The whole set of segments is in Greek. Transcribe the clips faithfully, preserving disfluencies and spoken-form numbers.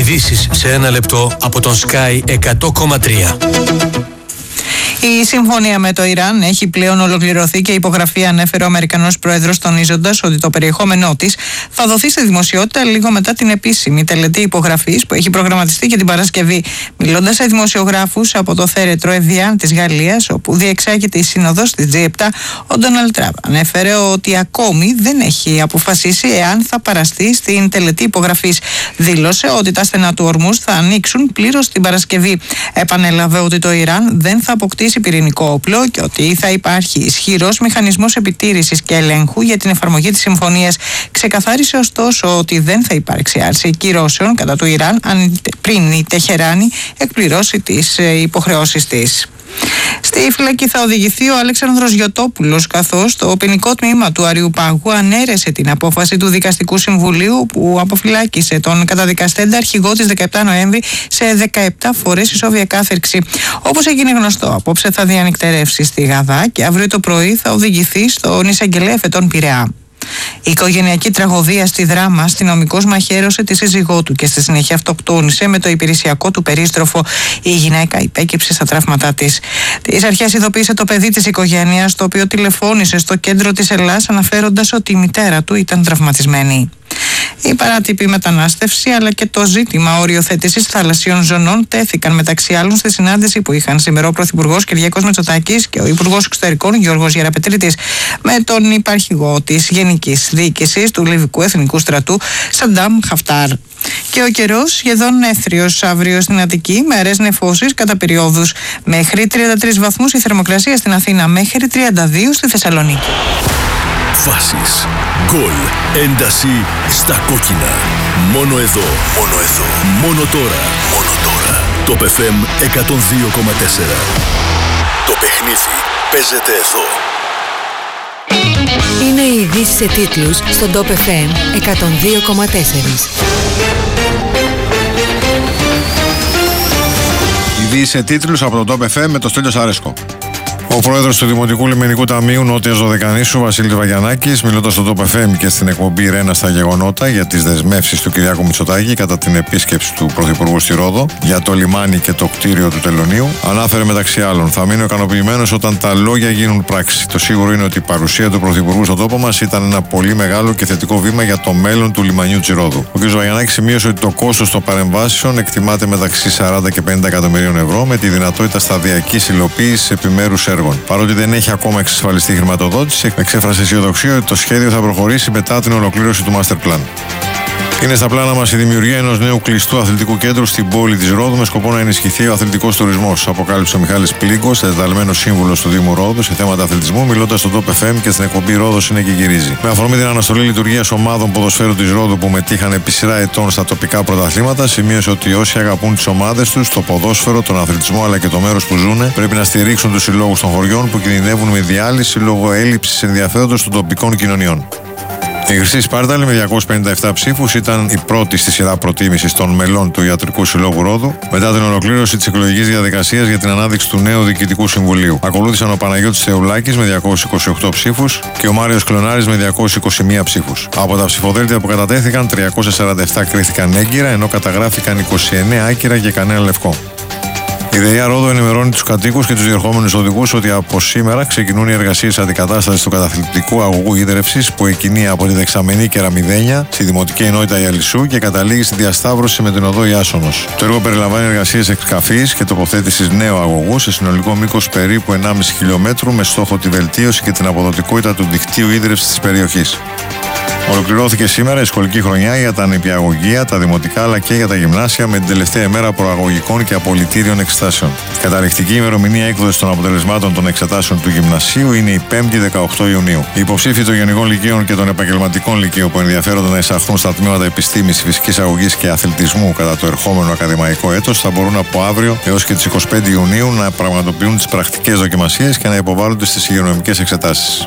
Ειδήσεις σε ένα λεπτό από τον Sky εκατό κόμμα τρία. Η συμφωνία με το Ιράν έχει πλέον ολοκληρωθεί και υπογραφή ανέφερε ο Αμερικανός Πρόεδρος, τονίζοντας ότι το περιεχόμενό της θα δοθεί στη δημοσιότητα λίγο μετά την επίσημη τελετή υπογραφής που έχει προγραμματιστεί για την Παρασκευή. Μιλώντας σε δημοσιογράφους από το θέρετρο Εβιάν της Γαλλίας, όπου διεξάγεται η σύνοδος της τζι επτά, ο Ντόναλντ Τραμπ ανέφερε ότι ακόμη δεν έχει αποφασίσει εάν θα παραστεί στην τελετή υπογραφής. Δήλωσε ότι τα στενά του Ορμούζ θα ανοίξουν πλήρως την Παρασκευή. Επανέλαβε ότι το Ιράν δεν θα αποκτήσει πυρηνικό όπλο και ότι θα υπάρχει ισχυρός μηχανισμός επιτήρησης και ελέγχου για την εφαρμογή της συμφωνίας. Ξεκαθάρισε ωστόσο ότι δεν θα υπάρξει άρση κυρώσεων κατά του Ιράν αν πριν η Τεχεράνη εκπληρώσει τις υποχρεώσεις της. Στη φυλακή θα οδηγηθεί ο Αλέξανδρος Γιωτόπουλος, καθώς το ποινικό τμήμα του Αριουπάγου ανέρεσε την απόφαση του Δικαστικού Συμβουλίου που αποφυλάκησε τον καταδικαστέντα αρχηγό της δεκαεπτά Νοέμβρη σε δεκαεπτά φορές ισόβια κάθερξη. Όπως έγινε γνωστό, απόψε θα διανυκτερεύσει στη Γαδά και αύριο το πρωί θα οδηγηθεί στον εισαγγελέα Φετών Πειραιά. Η οικογενειακή τραγωδία στη Δράμα, αστυνομικός μαχαίρωσε τη σύζυγό του και στη συνέχεια αυτοκτόνησε με το υπηρεσιακό του περίστροφο. Η γυναίκα υπέκυψε στα τραύματά της. Τις αρχές ειδοποίησε το παιδί της οικογένειας, το οποίο τηλεφώνησε στο κέντρο της Ελλάς αναφέροντας ότι η μητέρα του ήταν τραυματισμένη. Η παράτυπη μετανάστευση αλλά και το ζήτημα οριοθέτησης θαλασσιών ζωνών τέθηκαν μεταξύ άλλων στη συνάντηση που είχαν σήμερα ο Πρωθυπουργός Κυριάκος Μητσοτάκης και ο Υπουργός Εξωτερικών Γιώργος Γεραπετρίτης με τον υπαρχηγό της Γενικής Διοίκησης του Λιβικού Εθνικού Στρατού Σαντάμ Χαφτάρ. Και ο καιρός σχεδόν έθριος αύριο στην Αττική, με αραιές νεφώσεις κατά περιόδους. Μέχρι τριάντα τρεις βαθμούς η θερμοκρασία στην Αθήνα, μέχρι τριάντα δύο στη Θεσσαλονίκη. Φάσεις, γκολ, ένταση στα κόκκινα. Μόνο εδώ, μόνο εδώ, μόνο τώρα, μόνο τώρα. Top εφ εμ εκατόν δύο κόμμα τέσσερα. Το παιχνίδι παίζεται εδώ. Είναι οι ειδήσεις σε τίτλους στον Top εφ εμ εκατόν δύο κόμμα τέσσερα. Ειδήσεις σε τίτλους από το Top εφ εμ με το Στέλιο Σάρεσκο. Ο πρόεδρος του Δημοτικού Λιμενικού Ταμείου Νότιας Δωδεκανήσου, Βασίλης Βαγιανάκης, μιλώντας στο Top εφ εμ και στην εκπομπή Ρένα στα γεγονότα για τις δεσμεύσεις του Κυριάκου Μητσοτάκη κατά την επίσκεψη του Πρωθυπουργού στη Ρόδο για το λιμάνι και το κτίριο του Τελωνείου, ανάφερε μεταξύ άλλων: Θα μείνω ικανοποιημένος όταν τα λόγια γίνουν πράξη. Το σίγουρο είναι ότι η παρουσία του Πρωθυπουργού στον τόπο μας ήταν ένα πολύ μεγάλο και θετικό βήμα για το μέλλον του λιμανιού της Ρόδου. Ο κ. Βαγιανάκης σημείωσε ότι το κόστος των παρεμβάσεων εκτιμάται μεταξύ σαράντα και πενήντα εκατομμυρίων ευρώ με τη δυνατότητα σταδιακής υλοποίησης επιμέρους έργων. Παρότι δεν έχει ακόμα εξασφαλιστεί η χρηματοδότηση, εξέφρασε αισιοδοξία ότι το σχέδιο θα προχωρήσει μετά την ολοκλήρωση του Master Plan. Είναι στα πλάνα μας η δημιουργία ενός νέου κλειστού αθλητικού κέντρου στην πόλη της Ρόδου με σκοπό να ενισχυθεί ο αθλητικός τουρισμός, αποκάλυψε ο Μιχάλης Πλίγκος, εντεταλμένος σύμβουλος του Δήμου Ρόδου σε θέματα αθλητισμού, μιλώντας στο Top εφ εμ και στην εκπομπή Ρόδος είναι και γυρίζει. Με αφορμή την αναστολή λειτουργίας ομάδων ποδοσφαίρου της Ρόδου που μετήχαν επί σειρά ετών στα τοπικά πρωταθλήματα, σημείωσε ότι όσοι αγαπούν τις ομάδες τους, το ποδόσφαιρο, τον αθλητισμό αλλά και το μέρος που ζουν, πρέπει να στηρίξουν τους συλλόγους των χωριών που κινδυνεύουν με διάλυση λόγω έλλειψης ενδιαφέροντος των τοπικών κοινωνιών. Η Χρυσή Σπάρταλη με διακόσιους πενήντα επτά ψήφους ήταν η πρώτη στη σειρά προτίμησης των μελών του Ιατρικού Συλλόγου Ρόδου μετά την ολοκλήρωση της εκλογικής διαδικασίας για την ανάδειξη του νέου Διοικητικού Συμβουλίου. Ακολούθησαν ο Παναγιώτης Θεουλάκης με διακόσιους είκοσι οκτώ ψήφους και ο Μάριος Κλωνάρης με διακόσιους είκοσι μία ψήφους. Από τα ψηφοδέλτια που κατατέθηκαν, τριακόσιες σαράντα επτά κρίθηκαν έγκυρα, ενώ καταγράφηκαν είκοσι εννέα άκυρα και κανένα λευκό. Η ΔΕΙΑ Ρόδο ενημερώνει τους κατοίκους και τους διερχόμενους οδηγούς ότι από σήμερα ξεκινούν οι εργασίες αντικατάστασης του καταθλιπτικού αγωγού ίδρευσης που εκκινεί από τη δεξαμενή Κεραμιδένια στη Δημοτική Ενότητα Ιαλισσού και καταλήγει στη διασταύρωση με την οδό Ιάσονος. Το έργο περιλαμβάνει εργασίες εξκαφής και τοποθέτησης νέου αγωγού σε συνολικό μήκος περίπου ενάμιση χιλιόμετρου με στόχο τη βελτίωση και την αποδοτικότητα του δικτύου ίδρευσης της περιοχής. Ολοκληρώθηκε σήμερα η σχολική χρονιά για τα νηπιαγωγεία, τα δημοτικά αλλά και για τα γυμνάσια με την τελευταία ημέρα προαγωγικών και απολυτήριων εξετάσεων. Η καταληκτική ημερομηνία έκδοσης των αποτελεσμάτων των εξετάσεων του γυμνασίου είναι η πέμπτη δεκαοκτώ Ιουνίου. Οι υποψήφοι των γενικών λυκείων και των επαγγελματικών λυκείων που ενδιαφέρονται να εισαχθούν στα τμήματα επιστήμης, φυσικής αγωγής και αθλητισμού κατά το ερχόμενο ακαδημαϊκό έτος θα μπορούν από αύριο έως και τις εικοστή πέμπτη Ιουνίου να πραγματοποιούν τις πρακτικές δοκιμασίες και να υποβάλλονται στις υγειονομικές εξετάσεις.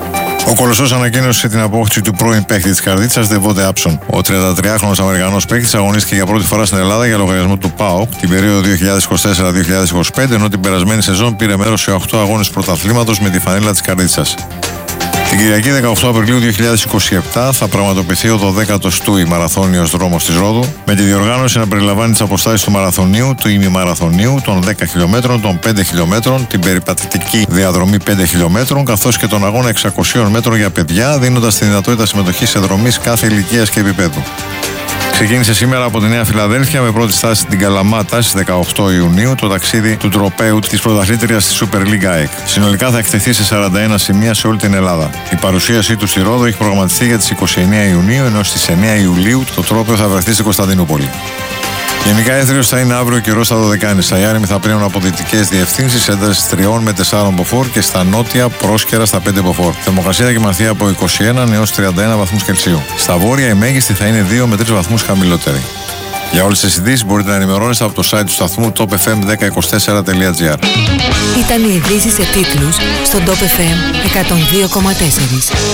Ο Κολοσσός ανακοίνωσε την απόκτηση του πρώην παίκτη της Καρδίτσας, Δεβόντε Άψον. Ο τριαντατριάχρονος Αμερικανός παίκτης αγωνίστηκε για πρώτη φορά στην Ελλάδα για λογαριασμό του ΠΑΟΚ την περίοδο δύο χιλιάδες είκοσι τέσσερα δύο χιλιάδες είκοσι πέντε, ενώ την περασμένη σεζόν πήρε μέρος σε οκτώ αγώνες πρωταθλήματος με τη φανέλα της Καρδίτσας. Την Κυριακή δεκαοκτώ Απριλίου δύο χιλιάδες είκοσι επτά θα πραγματοποιηθεί ο δωδέκατος Τούι Μαραθώνιος Δρόμος της Ρόδου, με τη διοργάνωση να περιλαμβάνει τις αποστάσεις του μαραθωνίου, του ημιμαραθωνίου, των δέκα χιλιόμετρων, των πέντε χιλιόμετρων, την περιπατητική διαδρομή πέντε χιλιόμετρων, καθώς και τον αγώνα εξακοσίων μέτρων για παιδιά, δίνοντας τη δυνατότητα συμμετοχής σε δρομής κάθε ηλικίας και επίπεδου. Ξεκίνησε σήμερα από τη Νέα Φιλαδέλφια με πρώτη στάση την Καλαμάτα στις δεκαοκτώ Ιουνίου το ταξίδι του τροπαίου της πρωταθλήτριας της Super League ΑΕΚ. Συνολικά θα εκτεθεί σε σαράντα ένα σημεία σε όλη την Ελλάδα. Η παρουσίασή του στη Ρόδο έχει προγραμματιστεί για τις είκοσι εννέα Ιουνίου, ενώ στις εννέα Ιουλίου το τρόπαιο θα βρεθεί στην Κωνσταντινούπολη. Γενικά έθριος θα είναι αύριο καιρό στα Δωδεκάνησα. Οι άρημοι θα πλέουν από δυτικές διευθύνσεις, ένταση τριών με τεσσάρων μποφόρ και στα νότια πρόσκαιρα στα πέντε μποφόρ. Θερμοκρασία θα κυμανθεί από είκοσι ένα έως τριάντα ένα βαθμούς Κελσίου. Στα βόρεια η μέγιστη θα είναι δύο με τρεις βαθμούς χαμηλότερη. Για όλες τις ειδήσεις μπορείτε να ενημερώνεστε από το site του σταθμού top f m ένα μηδέν δύο τέσσερα τελεία g r. Ήταν οι ειδήσεις σε τίτλους στον Top εφ εμ εκατόν δύο κόμμα τέσσερα.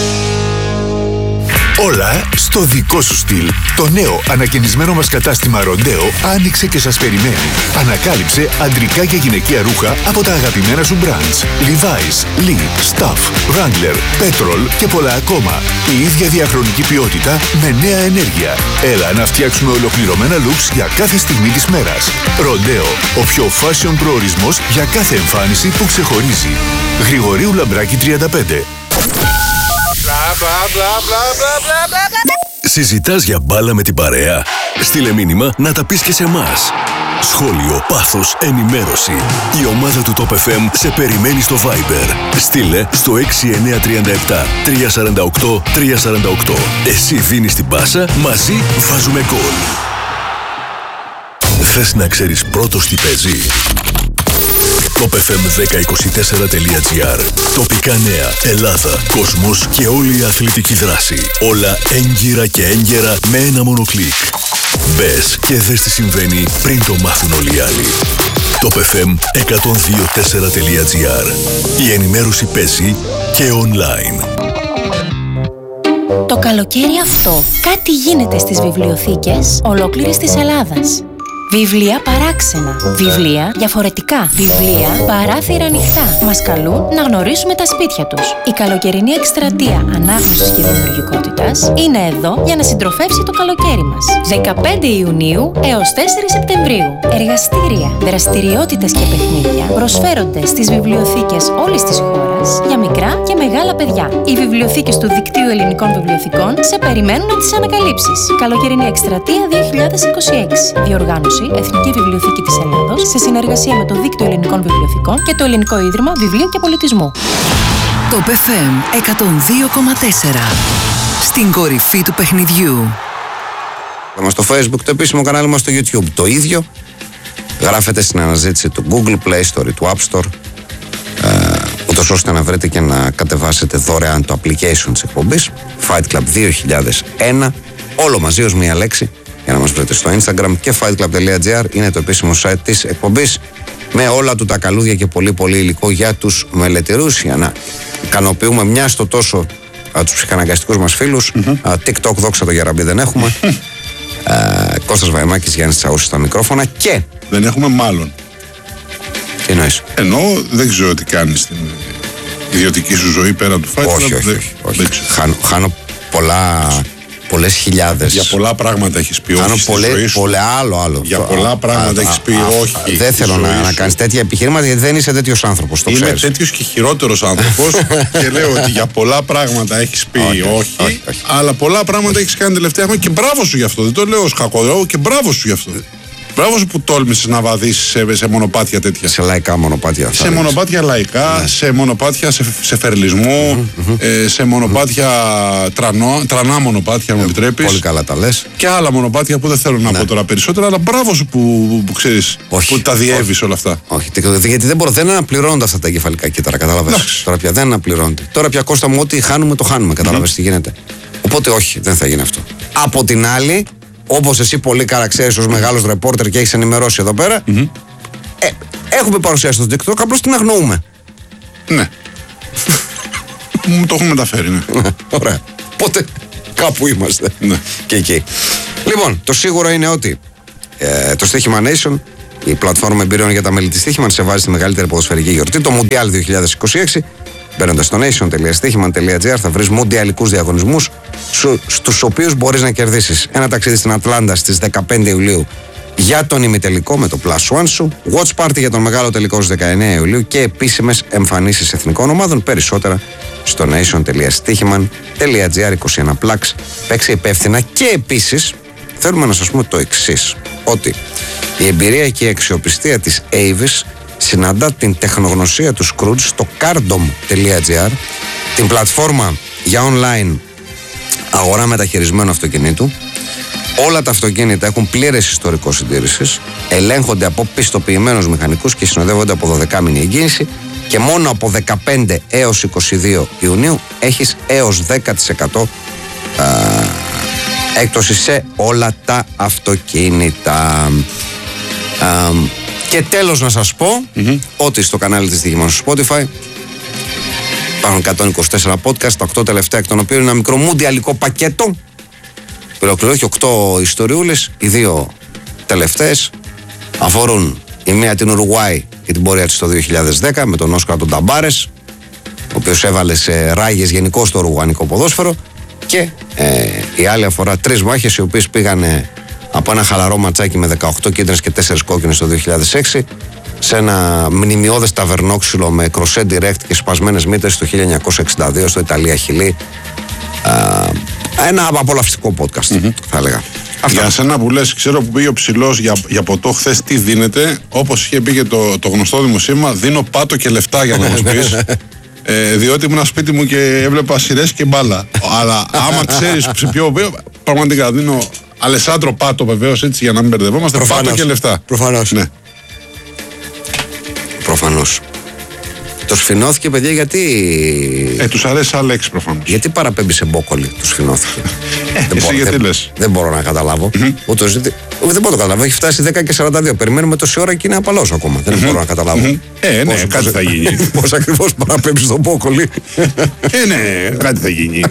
Όλα στο δικό σου στυλ. Το νέο ανακαινισμένο μας κατάστημα Ροντέο άνοιξε και σας περιμένει. Ανακάλυψε αντρικά και γυναικεία ρούχα από τα αγαπημένα σου brands. Levi's, Lee, Stuff, Wrangler, Petrol και πολλά ακόμα. Η ίδια διαχρονική ποιότητα με νέα ενέργεια. Έλα να φτιάξουμε ολοκληρωμένα looks για κάθε στιγμή της μέρας. Ροντέο, ο πιο fashion προορισμός για κάθε εμφάνιση που ξεχωρίζει. Γρηγορίου Λαμπράκη τριάντα πέντε. Συζητάς για μπάλα με την παρέα? Στείλε μήνυμα να τα πεις και σε εμάς. Σχόλιο, πάθος, ενημέρωση. Η ομάδα του Top εφ εμ σε περιμένει στο Viber. Στείλε στο έξι εννιά τρία επτά τρία τέσσερα οκτώ τρία τέσσερα οκτώ. Εσύ δίνεις την πάσα, μαζί βάζουμε γκολ. Θες να ξέρεις πρώτος τι παίζει? top f m ένα μηδέν δύο τέσσερα τελεία g r. Τοπικά νέα, Ελλάδα, κόσμος και όλη η αθλητική δράση. Όλα έγκυρα και έγκαιρα με ένα μόνο κλικ. Μπες και δες τι συμβαίνει πριν το μάθουν όλοι οι άλλοι. top f m εκατόν δύο τέσσερα τελεία g r. Η ενημέρωση παίζει και online. Το καλοκαίρι αυτό κάτι γίνεται στις βιβλιοθήκες ολόκληρης της Ελλάδας. Βιβλία παράξενα, βιβλία διαφορετικά, βιβλία παράθυρα ανοιχτά. Μας καλούν να γνωρίσουμε τα σπίτια τους. Η καλοκαιρινή εκστρατεία ανάγνωσης και δημιουργικότητας είναι εδώ για να συντροφεύσει το καλοκαίρι μας. δεκαπέντε Ιουνίου έως τέσσερις Σεπτεμβρίου. Εργαστήρια, δραστηριότητες και παιχνίδια προσφέρονται στις βιβλιοθήκες όλης της χώρας για μικρά και μεγάλα παιδιά. Οι βιβλιοθήκες του Δικτύου Ελληνικών Βιβλιοθηκών σε περιμένουν να τις ανακαλύψεις. Καλοκαιρινή εκστρατεία δύο χιλιάδες είκοσι έξι. Διοργάνωση Εθνική Βιβλιοθήκη της Ελλάδος σε συνεργασία με το Δίκτυο Ελληνικών Βιβλιοθηκών και το Ελληνικό Ίδρυμα Βιβλίου και Πολιτισμού. Top εφ εμ εκατόν δύο κόμμα τέσσερα. Στην κορυφή του παιχνιδιού. Στο Facebook, το επίσημο κανάλι μας στο YouTube. Το ίδιο γράφετε στην αναζήτηση του Google Play Store ή του App Store, ε, ούτως ώστε να βρείτε και να κατεβάσετε δωρεάν το application της εκπομπής Fight Club δύο χιλιάδες ένα, όλο μαζί ως μία λέξη, για να μας βρείτε στο Instagram, και fightclub τελεία g r είναι το επίσημο site της εκπομπής, με όλα του τα καλούδια και πολύ πολύ υλικό για τους μελετηρούς, για να ικανοποιούμε μια στο τόσο α, τους ψυχαναγκαστικούς μας φίλους. Mm-hmm. α, TikTok, δόξα το Γεραμπή, δεν έχουμε. α, Κώστας Βαϊμάκης, Γιάννης Τσαούσης στα μικρόφωνα και... Δεν έχουμε μάλλον. Τι εννοείς? Εννοώ, δεν ξέρω τι κάνεις στην ιδιωτική σου ζωή πέρα του Fight Club. Όχι, όχι, όχι, όχι. Χάνω, χάνω πολλά... πολλές χιλιάδες. Για πολλά πράγματα έχεις πει όχι στη ζωή σου. Πολλά, άλλο, άλλο. Για πολλά πράγματα έχεις πει όχι. Δεν θέλω να, να κάνεις τέτοια επιχειρήματα, γιατί δεν είσαι τέτοιος άνθρωπος, το Είμαι ξέρεις. τέτοιος και χειρότερος άνθρωπος και λέω ότι για πολλά πράγματα έχεις πει όχι, όχι, όχι, όχι. Αλλά πολλά πράγματα έχεις κάνει τελευταία χρόνια και μπράβο σου γι' αυτό. Δεν το λέω ως κακό, και μπράβο σου γι' αυτό. Μπράβο σου που τόλμησες να βαδίσεις σε, σε μονοπάτια τέτοια. Σε λαϊκά μονοπάτια. Σε ρίξεις. μονοπάτια λαϊκά, ναι. σε μονοπάτια σε, σε φερλισμό, mm-hmm. ε, σε μονοπάτια mm-hmm. τρανό, τρανά μονοπάτια, αν μου επιτρέπεις. Πολύ καλά τα λες. Και άλλα μονοπάτια που δεν θέλω να ναι. πω τώρα περισσότερα, αλλά μπράβο σου που, που, που ξέρεις, όχι, που τα διέβεις όλα αυτά. Όχι, γιατί δεν, μπορώ, δεν αναπληρώνονται αυτά τα εγκεφαλικά κύτταρα, κατάλαβες. Τώρα πια δεν αναπληρώνονται. Τώρα πια, Κώστα μου, ό,τι χάνουμε το χάνουμε, κατάλαβες mm-hmm. τι γίνεται. Οπότε όχι, δεν θα γίνει αυτό. Από την άλλη, όπως εσύ πολύ καλά ξέρεις ως μεγάλος ρεπόρτερ και έχεις ενημερώσει εδώ πέρα, mm-hmm. ε, έχουμε παρουσιάσει στο TikTok, απλώς την αγνοούμε. Ναι. Μου το έχουμε μεταφέρει, ναι. Ωραία. Οπότε κάπου είμαστε. Ναι. Και εκεί. Λοιπόν, το σίγουρο είναι ότι ε, το Στοίχημα Nation, η πλατφόρμα εμπειριών για τα μέλη της Στοίχημα, σε βάζει στη μεγαλύτερη ποδοσφαιρική γιορτή, το Μουντιάλ δύο χιλιάδες είκοσι έξι, Μπαίνοντας στο nation.stichiman.gr θα βρεις μουντιαλικούς διαγωνισμούς στους οποίους μπορείς να κερδίσεις ένα ταξίδι στην Ατλάντα στις δεκαπέντε Ιουλίου για τον ημιτελικό με το Plus One σου, watch party για τον μεγάλο τελικό στις δεκαεννέα Ιουλίου και επίσημες εμφανίσεις εθνικών ομάδων. Περισσότερα στο nation.stichiman.gr. είκοσι ένα Plus. Παίξε υπεύθυνα και επίσης θέλουμε να σας πούμε το εξής, ότι η εμπειρία και η αξιοπιστία της Avis συναντά την τεχνογνωσία του Scrooge στο cardom.gr, την πλατφόρμα για online αγορά μεταχειρισμένου αυτοκινήτου. Όλα τα αυτοκίνητα έχουν πλήρες ιστορικό συντήρησης, ελέγχονται από πιστοποιημένους μηχανικούς και συνοδεύονται από δωδεκάμηνη εγγύηση και μόνο από δεκαπέντε έως είκοσι δύο Ιουνίου έχεις έως δέκα τοις εκατό α, έκπτωση σε όλα τα αυτοκίνητα. Α, και τέλος να σας πω mm-hmm. ότι στο κανάλι της Stichiman στο Spotify υπάρχουν εκατόν είκοσι τέσσερα podcast, τα οκτώ τελευταία εκ των οποίων είναι ένα μικρό μουντιαλικό πακέτο. Ολοκληρώθηκε οκτώ ιστοριούλες, οι δύο τελευταίες αφορούν η μία την Ουρουγουάη και την πορεία της το δύο χιλιάδες δέκα με τον Όσκαρ τον Ταμπάρες, ο οποίος έβαλε σε ράγες γενικώς το ουρουγουανικό ποδόσφαιρο, και ε, η άλλη αφορά τρεις μάχες οι οποίες πήγανε από ένα χαλαρό ματσάκι με δεκαοκτώ κίτρινες και τέσσερις κόκκινες το δύο χιλιάδες έξι σε ένα μνημιώδες ταβερνόξυλο με κροσέ direct και σπασμένες μύτες το χίλια εννιακόσια εξήντα δύο στο Ιταλία Χιλή. Ένα απολαυστικό podcast, mm-hmm. θα έλεγα. Αυτά. Για σένα που λες, ξέρω που πήγε ο ψηλός για, για ποτό χθες, τι δίνεται, όπως είχε πει και το, το γνωστό δημοσίευμα, δίνω πάτο και λεφτά για να μας πεις. ε, διότι ήμουν σπίτι μου και έβλεπα σειρές και μπάλα. Αλλά άμα ξέρεις σε ποιο, πραγματικά δίνω Αλεσάντρο Πάτο, βεβαίως, έτσι για να μην μπερδευόμαστε. Προφανώς. Πάτο και λεφτά. Προφανώς. Ναι. Προφανώς. Το σφινώθηκε, παιδιά, γιατί. Ε, τους αρέσει άλλα λέξη προφανώς. Γιατί παραπέμπει σε μπόκολη, του σφινώθηκε. ε, δεν, μπορώ, γιατί δεν, λες. δεν μπορώ να καταλάβω. Mm-hmm. Ούτε, δεν μπορώ να καταλάβω. Έχει φτάσει δέκα και σαράντα δύο. Περιμένουμε τόση ώρα και είναι απαλός ακόμα. Mm-hmm. Δεν μπορώ να καταλάβω. Mm-hmm. Ε, ναι, πώς, κάτι πώς, θα γίνει. Πώς ακριβώς παραπέμπει στον μπόκολη. ε, ναι, κάτι θα γίνει.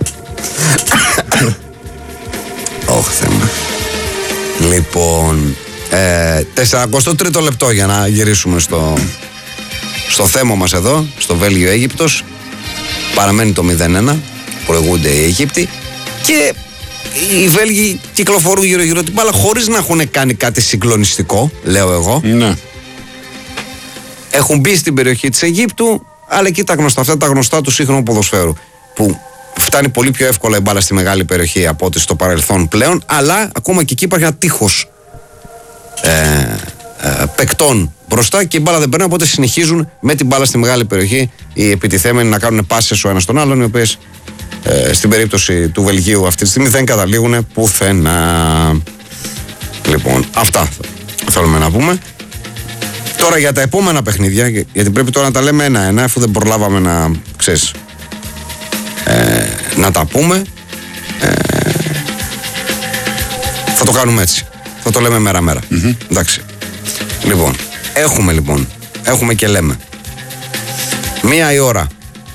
Ωχ, θέμα. Λοιπόν. Ε, σαράντα τρίτο λεπτό για να γυρίσουμε στο. Στο θέμα μας εδώ, στο Βέλγιο-Αίγυπτος, παραμένει το μηδέν ένα, προηγούνται οι Αίγυπτοι και οι Βέλγοι κυκλοφορούν γύρω-γύρω την μπάλα χωρίς να έχουν κάνει κάτι συγκλονιστικό, λέω εγώ. Ναι. Έχουν μπει στην περιοχή της Αιγύπτου, αλλά εκεί τα γνωστά, αυτά τα γνωστά του σύγχρονου ποδοσφαίρου, που φτάνει πολύ πιο εύκολα η μπάλα στη μεγάλη περιοχή από ό,τι στο παρελθόν πλέον, αλλά ακόμα και εκεί υπάρχει ένα τείχος ε, ε, παικτών μπροστά και η μπάλα δεν περνάει, οπότε συνεχίζουν με την μπάλα στη μεγάλη περιοχή οι επιτιθέμενοι να κάνουν πάσες ο ένας τον άλλον, οι οποίες ε, στην περίπτωση του Βελγίου αυτή τη στιγμή δεν καταλήγουν πουθενά. Λοιπόν, αυτά θέλουμε να πούμε. Τώρα για τα επόμενα παιχνίδια, γιατί πρέπει τώρα να τα λέμε ένα-ένα, αφού δεν προλάβαμε να, ξέρεις, ε, να τα πούμε, ε, θα το κάνουμε έτσι. Θα το λέμε μέρα-μέρα. Mm-hmm. Εντάξει. Λοιπόν, έχουμε λοιπόν, έχουμε και λέμε. Μία η ώρα.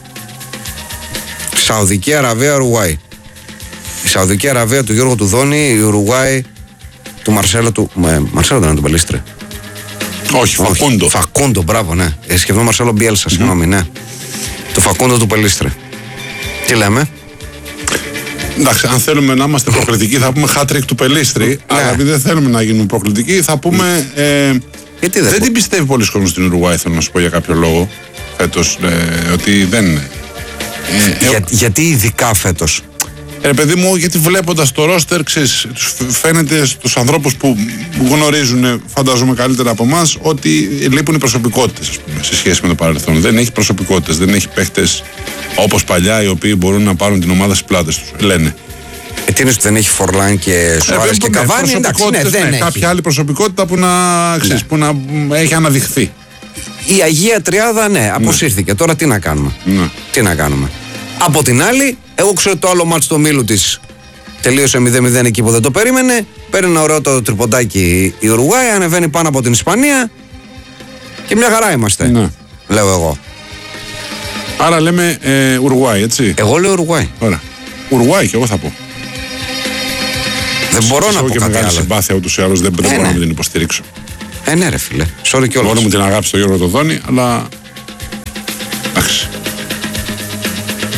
Σαουδική Αραβία, Ουρουγουάη. Η Σαουδική Αραβία του Γιώργου Τουδόνη, η Ουρουγουάη του Μαρσέλο του. Ε, Μαρσέλο δεν είναι του Πελίστρε. Όχι, Φακούντο. Φακούντο, μπράβο, ναι. Ε, σχεδόν Μαρσέλο Μπιέλσα, mm-hmm. συγγνώμη, ναι. Το Φακούντο του Πελίστρε. Τι λέμε. Εντάξει, αν θέλουμε να είμαστε προκλητικοί θα πούμε hat-trick του Πελίστρη, αλλά ναι. επειδή δεν θέλουμε να γίνουμε προκλητικοί θα πούμε. Ε, Γιατί δεν δεν την πιστεύει πολλοί κόσμος στην Ουρουγουάη, θέλω να σου πω για κάποιο λόγο φέτος, ε, ότι δεν είναι. Ε, Για, ε, γιατί ειδικά φέτος. Ε, παιδί μου, γιατί βλέποντας το ρόστερ, ξέρεις, φαίνεται στους ανθρώπους που γνωρίζουν, φαντάζομαι καλύτερα από εμάς, ότι λείπουν οι προσωπικότητες, ας πούμε, σε σχέση με το παρελθόν. Δεν έχει προσωπικότητες, δεν έχει παίχτες όπως παλιά, οι οποίοι μπορούν να πάρουν την ομάδα στις πλάτες τους. Λένε. Ε, τι είναι ότι δεν έχει Φορλάν και Σουάρες ε, και ναι, Καβάνι, εντάξει, ναι, δεν ναι, έχει. Κάποια άλλη προσωπικότητα που να, ξέρεις, ναι. που να έχει αναδειχθεί. Η Αγία Τριάδα, ναι, αποσύρθηκε. Ναι. Τώρα τι να κάνουμε. Ναι. Τι να κάνουμε. Από την άλλη, εγώ ξέρω το άλλο μάτς στο Μήλου της τελείωσε μηδέν μηδέν εκεί που δεν το περίμενε. Παίρνει ένα ωραίο το τριποντάκι η Ουρουγουάη, ανεβαίνει πάνω από την Ισπανία και μια χαρά είμαστε. Ναι. Λέω εγώ. Άρα λέμε ε, Ουρουγουάη, έτσι. Εγώ λέω Ουρουγουάη. Ωραία. Ουρουγουάη και εγώ θα πω. Δεν μπορώ να πω και κάτι μεγάλη άλλο. Συμπάθεια ούτως ή άλλως δεν, δεν ε, μπορώ ναι. να την υποστηρίξω. Ε, ναι, ρε φίλε. Sorry κιόλας. Μόνο μου την αγάπη στο Γιώργο Τοδόνη, αλλά. Εντάξει.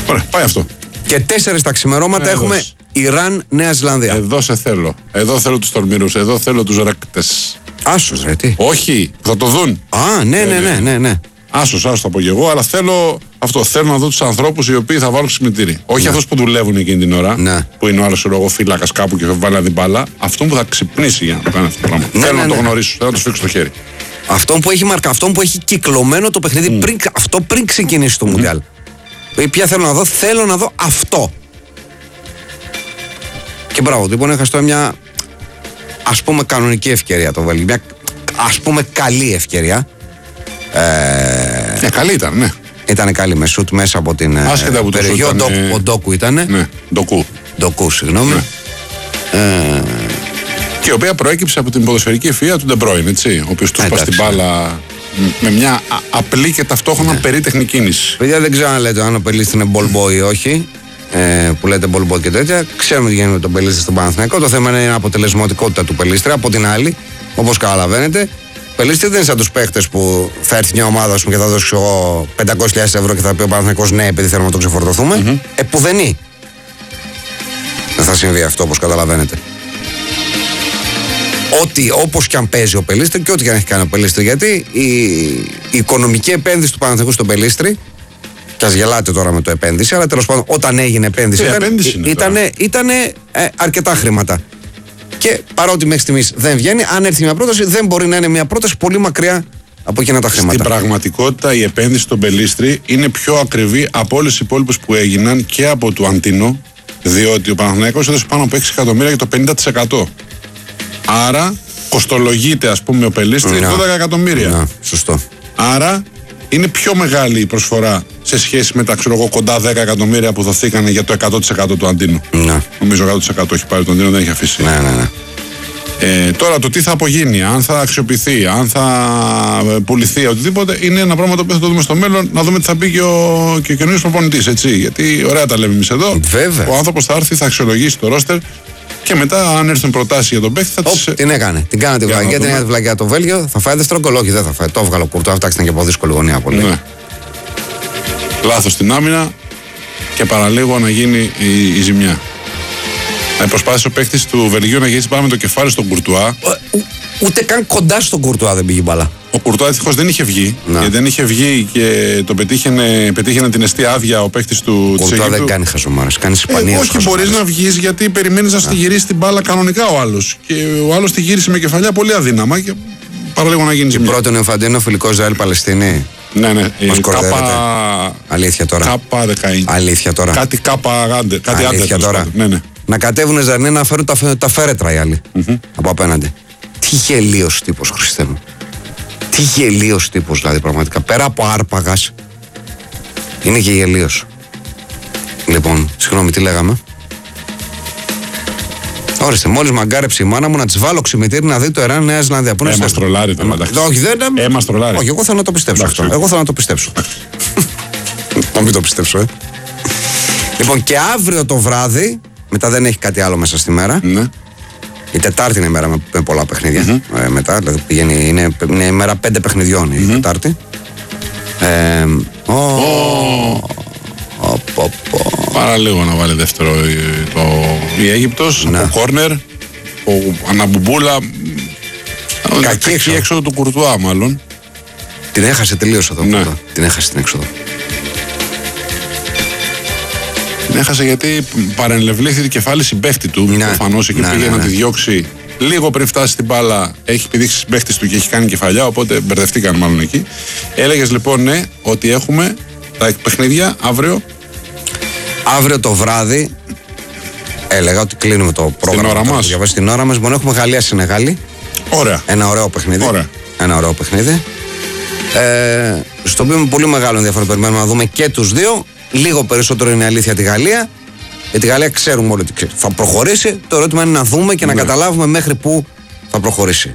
Ωραία, πάει αυτό. Και τέσσερις τα ξημερώματα Ε, έχουμε δώσε. Ιράν, Νέα Ζηλανδία. Εδώ σε θέλω. Εδώ θέλω τους τολμηρούς. Εδώ θέλω τους ρέκτες. Άσος, ρε, τι. Όχι, θα το δουν. Α, ναι, ναι, ναι, ναι, ναι. Άσος, άσος θα πω και εγώ, αλλά θέλω αυτό. Θέλω να δω τους ανθρώπους οι οποίοι θα βάλουν ξυπνητήρι. Όχι αυτούς που δουλεύουν εκείνη την ώρα, Ναι. που είναι ο άλλος φύλακας κάπου και θα βάλει να την μπάλα. Αυτόν που θα ξυπνήσει για να το κάνει αυτό το πράγμα. Ναι, θέλω ναι, να το ναι. γνωρίσω, θέλω να το σφίξω στο χέρι. Αυτόν που έχει μαρκα, αυτόν που έχει κυκλωμένο το παιχνίδι πριν, αυτό πριν ξεκινήσει το Μουντιάλ. Ποια θέλω να δω, θέλω να δω αυτό. Και μπράβο, λοιπόν, έχασε μια ας πούμε κανονική ευκαιρία το Βέλγιο. Μια ας πούμε καλή ευκαιρία. Ε, Ε, καλή ήταν, ναι. Ήταν καλή με σουτ μέσα από την ε, Άσχετα που το περιοχή. σουτ Ο, ήταν, Ντόκου- ε, ο Ντόκου ήταν. Ναι, ντοκού. Ντόκου, συγγνώμη. Ναι. Ε, Και η οποία προέκυψε από την ποδοσφαιρική ευφυΐα του Ντεμπρόιν, έτσι. Ο οποίος του σπάσει την Εντάξει. μπάλα με μια α- απλή και ταυτόχρονα περίτεχνη κίνηση. παιδιά, δεν ξέρω αν λέτε αν ο Πελίστης είναι ball boy ή όχι. Ε, που λέτε ball boy και τέτοια. Ξέρουμε τι γίνεται με τον Πελίστη στον Παναθηναϊκό. Το θέμα είναι η αποτελεσματικότητα του Πελίστρη. Από την άλλη, όπως καταλαβαίνετε, ο Πελίστη δεν είναι σαν τους παίχτες που θα έρθει μια ομάδα ας πούμε, και θα δώσει εγώ πεντακόσιες χιλιάδες ευρώ και θα πει ο Παναθηναϊκός ναι, επειδή θέλουμε να το ξεφορτωθούμε. Mm-hmm. Επουδενή. Δεν θα συμβεί αυτό, όπως καταλαβαίνετε. Ότι όπως και αν παίζει ο Πελίστρη και ό,τι και αν έχει κάνει ο Πελίστρη, γιατί η, η οικονομική επένδυση του Παναθηναϊκού στον Πελίστρη, και ας γελάτε τώρα με το επένδυση, αλλά τέλος πάντων όταν έγινε επένδυση, Ε, ήταν, επένδυση είναι ήτανε, ήτανε, ε, αρκετά χρήματα. Και παρότι μέχρι στιγμής δεν βγαίνει, αν έρθει μια πρόταση, δεν μπορεί να είναι μια πρόταση πολύ μακριά από εκείνα τα χρήματα. Στην πραγματικότητα η επένδυση στον Πελίστρη είναι πιο ακριβή από όλες τις υπόλοιπες που έγιναν και από του Αντίνο, διότι ο Παναθηναϊκός έδωσε πάνω από έξι εκατομμύρια για το πενήντα τοις εκατό. Άρα κοστολογείται ας πούμε ο Πελίστρης Ναι. δώδεκα εκατομμύρια. Να, σωστό. Άρα είναι πιο μεγάλη η προσφορά σε σχέση με τα ξέρω εγώ, κοντά δέκα εκατομμύρια που δοθήκανε για το εκατό τοις εκατό του Αντίνου. Να. Νομίζω εκατό τοις εκατό έχει πάρει τον Αντίνο, δεν έχει αφήσει. Ναι, ναι, ναι. Ε, τώρα το τι θα απογίνει, αν θα αξιοποιηθεί, αν θα ε, πουληθεί, οτιδήποτε, είναι ένα πράγμα το οποίο θα το δούμε στο μέλλον, να δούμε τι θα πει και ο, και ο καινούριο προπονητή. Γιατί ωραία τα λέμε εμεί εδώ. Βέβαια. Ο άνθρωπο θα έρθει, θα αξιολογήσει το ρόστερ και μετά, αν έρθουν προτάσει για τον παίκτη, θα Οπ, τι. την έκανε. Την κάνατε Για να βλακιά, την δούμε. έκανε τη βλακιά το Βέλγιο. Θα φάει δεύτερο γκολ. Όχι, δεν θα φάει. Το έβγαλε ο Κουρτουά. Εντάξει, ήταν και από δύσκολη γωνία πολύ. Ναι. Λάθο στην άμυνα και παραλίγο να γίνει η, η ζημιά. Να προσπάθησε ο παίκτη του Βελγίου να γυρίσει πάνω με το κεφάλι στον Κουρτουά. Ε, ου- ούτε καν κοντά στον Κουρτουά δεν πήγε η μπαλά. Ο Κουρτουά ευτυχώς δεν είχε βγει. Να. Γιατί δεν είχε βγει και το πετύχαινε, πετύχαινε την εστία άδεια ο παίκτη του της Κουρτουά δεν Αιγύπτου. κάνει χαζομάρες. Κάνει Ε, Ισπανία. όχι, μπορεί να βγει γιατί περιμένει να σου τη γυρίσει την μπάλα κανονικά ο άλλο. Και ο άλλο τη γύρισε με κεφαλιά πολύ αδύναμα και παραλίγο να γίνει ζημιά. Πρώτον, ο Φαντίνο φιλικό Ισραήλ-Παλαιστίνη. Ναι, ναι. Μας ε, κοροϊδεύετε. Κάπα. Αλήθεια τώρα. Κάπα δεκαεννιά. Αλήθεια τώρα. Κάτι κάπα άντε. Κάτι άντε. Αλήθεια τέλος τώρα. πάντων. Ναι, ναι. Να κατέβουν ζαρνί να φέρουν τα, φε- τα φέρετρα οι άλλοι. Από απέναντι. Τι γελίος τύπος, Χριστέ μου. Τι γελίος τύπος, δηλαδή πραγματικά. Πέρα από άρπαγας, είναι και γελίος. Λοιπόν, συγγνώμη, τι λέγαμε. Ορίστε, μόλις μαγκάρεψε η μάνα μου να της βάλω ξυμητήρι να δει το Ιράν Νέα Ζηλανδία. Πού είναι Ε, στο- μας τρολάρει τώρα, εντάξει. Όχι, δεν είναι. Ε, μας τρολάρει. Όχι, εγώ θέλω να το πιστέψω Εντάξει. αυτό. Εγώ θέλω να το πιστέψω. Να μην το πιστέψω, ε. Λοιπόν, και αύριο το βράδυ, μετά δεν έχει κάτι άλλο μέσα στη μέρα. Ναι. Η Τετάρτη είναι η μέρα με, με πολλά παιχνίδια. Ε, μετά, δηλαδή πηγαίνει, είναι, είναι η μέρα πέντε παιχνιδιών η Τετάρτη. Ε, ο, ο, ο, ο, Παραλίγο να βάλει δεύτερο η, το, η Αίγυπτος. Ναι. Ο κόρνερ. Ο Αναμπουμπούλα. Κακή Κακή έξοδο. έξοδο του Κουρτουά, μάλλον. την έχασε τελείως εδώ. Ναι. Κουρτουά. Την έχασε την έξοδο. Την έχασε γιατί παρενευλήθη κεφάλι συμπαίχτη του. Ναι. Προφανώς εκεί Ναι, πήγε ναι, να ναι. τη διώξει λίγο πριν φτάσει στην μπάλα. Έχει πηδήξει συμπαίχτη του και έχει κάνει κεφαλιά. Οπότε μπερδευτήκαν μάλλον εκεί. Έλεγε λοιπόν ναι, ότι έχουμε τα παιχνίδια αύριο. Αύριο το βράδυ έλεγα ότι κλείνουμε το πρόγραμμα. ώρα το μας. διαβάζει την ώρα μας. Λοιπόν, έχουμε Γαλλία-Σενεγάλη. Ωραία. Ένα ωραίο παιχνίδι. Ωραία. Ένα ωραίο παιχνίδι. Ε, στο οποίο με πολύ μεγάλο ενδιαφέρον περιμένουμε να δούμε και τους δύο. Λίγο περισσότερο είναι η αλήθεια τη Γαλλία. Για τη Γαλλία ξέρουμε όλοι ότι θα προχωρήσει. Το ερώτημα είναι να δούμε και να Ναι. καταλάβουμε μέχρι πού θα προχωρήσει.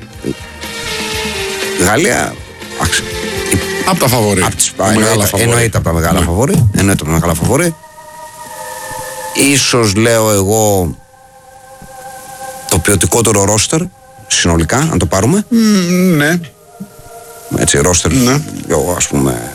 Η Γαλλία. άξι, Από τα φαβορί. απ' τις- Τα μεγάλα εννοείται, φαβορί. εννοείται από τα μεγάλα Ναι. φαβορί. Εννοείται από τα μεγάλα φαβορί. Ίσως λέω εγώ το ποιοτικότερο ρόστερ συνολικά, αν το πάρουμε. Μ, ναι. Έτσι, ρόστερ. Ναι. Εγώ, ας πούμε,